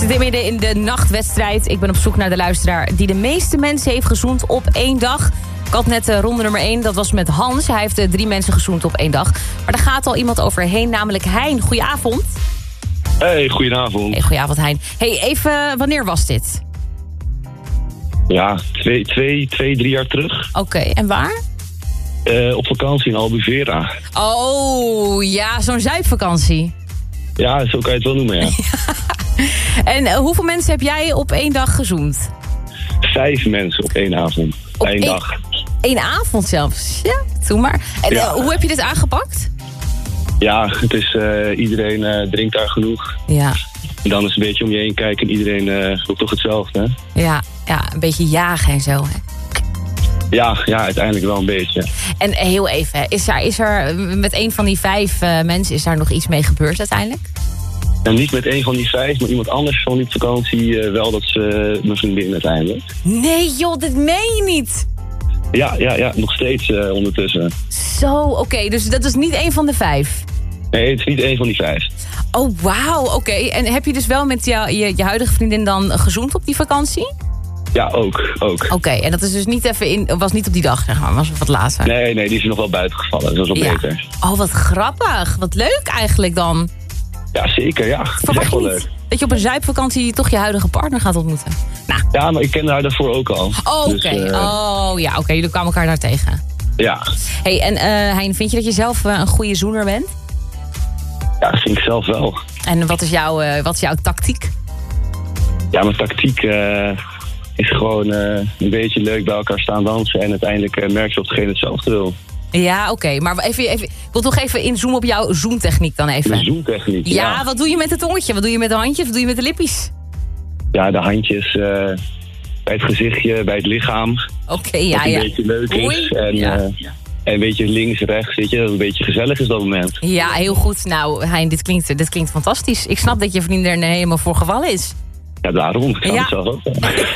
zit midden in de nachtwedstrijd. Ik ben op zoek naar de luisteraar die de meeste mensen heeft gezoend op 1 dag. Ik had net ronde nummer 1, dat was met Hans. Hij heeft 3 mensen gezoend op 1 dag. Maar er gaat al iemand overheen, namelijk Hein. Goedenavond. Hey, goedenavond. Hey, goedenavond, Hein. Hey, even, wanneer was dit? Ja, 3 jaar terug. Oké, en waar? Op vakantie in Albufeira. Oh, ja, zo'n zuipvakantie. Ja, zo kan je het wel noemen, ja. En hoeveel mensen heb jij op 1 dag gezoend? 5 mensen op 1 avond. Op 1 dag. 1 avond zelfs? Ja, doe maar. En Ja. hoe heb je dit aangepakt? Ja, het is iedereen drinkt daar genoeg. Ja, En dan is het een beetje om je heen kijken en iedereen wil toch hetzelfde, hè? ja, een beetje jagen en zo. Hè? Ja, uiteindelijk wel een beetje. En heel even, is er met een van die 5 mensen is daar nog iets mee gebeurd uiteindelijk? En niet met een van die 5, maar iemand anders van die vakantie wel, dat ze mijn vriendin uiteindelijk. Nee joh, dit meen je niet. Ja, nog steeds ondertussen. Zo, oké, dus dat is niet een van de 5. Nee, het is niet een van die 5. Oh, wauw, oké. En heb je dus wel met je huidige vriendin dan gezoend op die vakantie? Ja, ook. Oké, en dat is dus niet even was niet op die dag, zeg maar, was wat later. Nee, die is er nog wel buiten gevallen. Dat was wel beter. Oh, wat grappig. Wat leuk eigenlijk dan. Ja, zeker, ja. Dat is Verwacht echt je wel niet leuk. dat je op een zuipvakantie toch je huidige partner gaat ontmoeten? Nou. Ja, maar ik kende haar daarvoor ook al. Oh, oké. Dus, Oké, jullie kwamen elkaar daar tegen. Ja. Hey, en Hein, vind je dat je zelf een goede zoener bent? Ja, dat vind ik zelf wel. En wat is jouw tactiek? Ja, mijn tactiek is gewoon een beetje leuk bij elkaar staan dansen. En uiteindelijk merk je of degene hetzelfde wil. Ja, oké. Maar even, ik wil toch even inzoomen op jouw zoentechniek dan even. De zoentechniek, Ja, wat doe je met het tongetje? Wat doe je met de handjes? Wat doe je met de lippies? Ja, de handjes bij het gezichtje, bij het lichaam. Oké, Dat een beetje leuk is. Oei. En, Ja. en een beetje links, rechts, weet je. Dat het een beetje gezellig is op dat moment. Ja, heel goed. Nou, Hein, dit klinkt fantastisch. Ik snap dat je vriendin er helemaal voor gevallen is. Ja, daarom. Ik zou Ja. het zelf ook.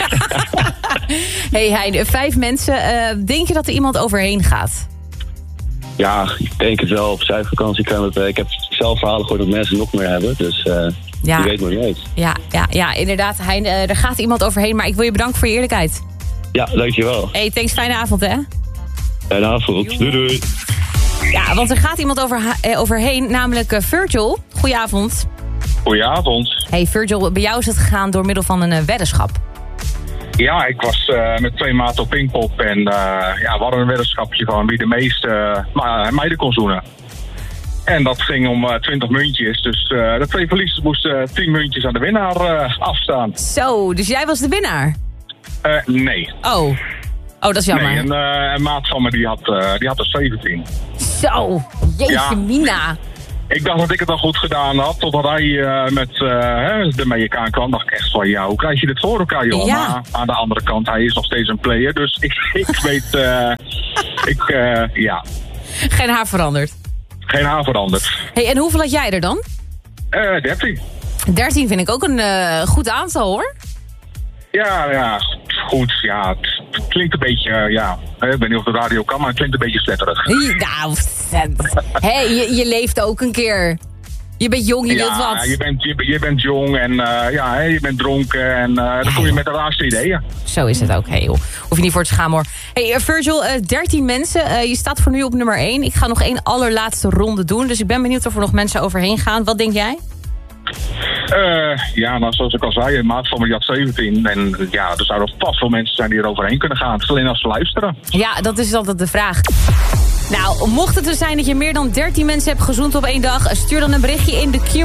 Hey Hein, 5 mensen. Denk je dat er iemand overheen gaat? Ja, ik denk het wel. Op zuidvakantie kan het. Ik heb zelf verhalen gehoord dat mensen nog meer hebben. Dus Ja. je weet maar niet. Ja, inderdaad. Hein, er gaat iemand overheen. Maar ik wil je bedanken voor je eerlijkheid. Ja, dankjewel. Hey, thanks. Fijne avond, hè? Fijne avond. Doei. Ja, want er gaat iemand overheen, namelijk Virgil. Goedenavond. Goedenavond. Hey Virgil, bij jou is het gegaan door middel van een weddenschap. Ja, ik was met 2 maten op Pinkpop en we hadden een weddenschapje van wie de meeste meiden kon zoenen. En dat ging om 20 muntjes, dus de 2 verliezers moesten 10 muntjes aan de winnaar afstaan. Zo, dus jij was de winnaar? Nee. Oh, dat is jammer. Nee, een maat van me die had er 17. Zo, jeetje Ja. mina. Ik dacht dat ik het al goed gedaan had, totdat hij met de Mexikaan kwam. Dacht ik echt van, ja, hoe krijg je dit voor elkaar, joh? Ja. Maar aan de andere kant, hij is nog steeds een player, dus ik weet, ja, Geen haar veranderd. geen haar veranderd. Hey, en hoeveel had jij er dan? 13. 13 vind ik ook een goed aantal, hoor. Ja, goed, ja, het klinkt een beetje, ik weet niet of de radio kan, maar het klinkt een beetje sletterig. Nou, hey, je leeft ook een keer. Je bent jong, je wilt wat. Je bent jong en je bent dronken en dan kom je met de raarste ideeën. Zo is het ook, hey, joh. Hoef je niet voor te schamen, hoor. Hey, Virgil, 13 mensen. Je staat voor nu op nummer 1. Ik ga nog 1 allerlaatste ronde doen. Dus ik ben benieuwd of er nog mensen overheen gaan. Wat denk jij? Nou, zoals ik al zei, een maat van me die had 17. En ja, er zouden vast veel mensen zijn die er overheen kunnen gaan. Het is alleen als ze luisteren. Ja, dat is altijd de vraag. Nou, mocht het er zijn dat je meer dan 13 mensen hebt gezoend op 1 dag... stuur dan een berichtje in de Q.